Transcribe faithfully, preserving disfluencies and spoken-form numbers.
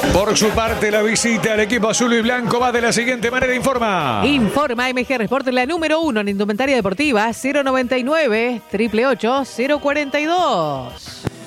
Por su parte, la visita al equipo azul y blanco va de la siguiente manera, informa. Informa M G Sport, la número uno en indumentaria deportiva, cero noventa y nueve, ocho ocho ocho, cero cuarenta y dos.